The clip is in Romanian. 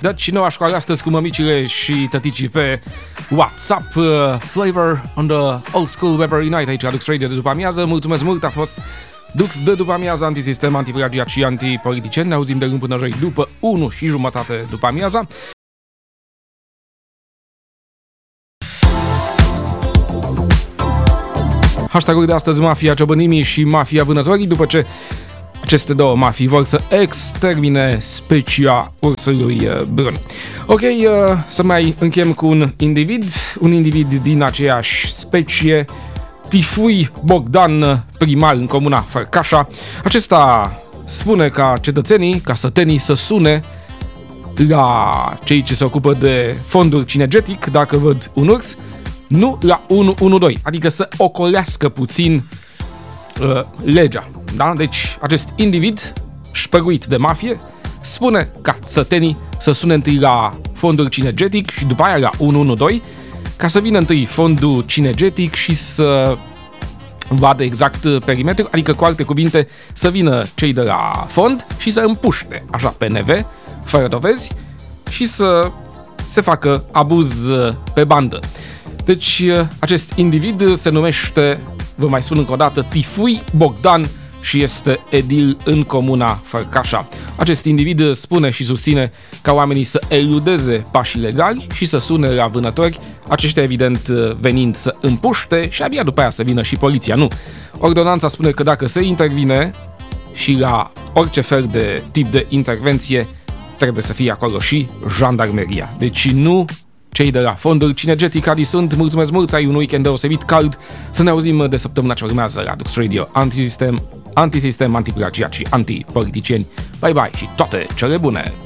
Deci noua școală astăzi cu mămicile și tăticii pe WhatsApp. Flavor on the Old School Weber Unite aici la Dux Radio de după amiază. Mulțumesc mult, a fost Dux de după amiază, antisistem, antiplagiat și antipoliticieni. Ne auzim de luni până joi după 1:30 după amiaza. Hashtag-ul de astăzi, Mafia Ciobănimii și Mafia Vânătorii, după ce aceste două mafii vor să extermine specia ursului brun. Ok, să mai închem cu un individ din aceeași specie, Tifui Bogdan, primar în comuna Fărcașa. Acesta spune ca cetățenii, ca sătenii să sune la cei ce se ocupă de fonduri Cinegetic dacă văd un urs, nu la 112, adică să ocolească puțin legea. Da? Deci acest individ șpăguit de mafie spune ca sătenii să sune întâi la fondul Cinegetic și după aia la 112 ca să vină întâi fondul Cinegetic și să vadă exact perimetrul, adică cu alte cuvinte să vină cei de la fond și să împuște așa pe NV, fără dovezi și să se facă abuz pe bandă. Deci acest individ se numește, vă mai spun încă o dată, Tifui Bogdan și este edil în comuna Fărcașa. Acest individ spune și susține ca oamenii să eludeze pașii legali și să sune la vânători, aceștia evident venind să împuște și abia după aia să vină și poliția. Nu. Ordonanța spune că dacă se intervine și la orice fel de tip de intervenție, trebuie să fie acolo și jandarmeria. Deci nu cei de la fondul Cinegetic. Adi sunt, mulțumesc mult, să ai un weekend deosebit cald. Să ne auzim de săptămâna ce urmează la Dux Radio. Antisistem, antiplagiat și antipoliticieni. Bye bye și toate cele bune!